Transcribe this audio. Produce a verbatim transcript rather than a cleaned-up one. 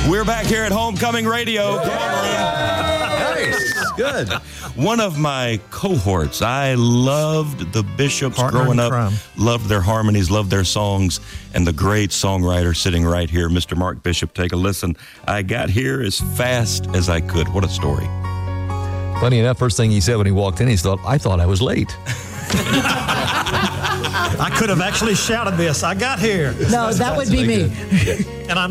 We're back here at Homecoming Radio. Nice. Good. One of my cohorts. I loved the Bishops Partner growing in up. crime. Loved their harmonies, loved their songs, and the great songwriter sitting right here, Mister Mark Bishop. Take a listen. I got here as fast as I could. What a story. Funny enough, first thing he said when he walked in, he thought, I thought I was late. I could have actually shouted this. I got here. No, that would be me. And I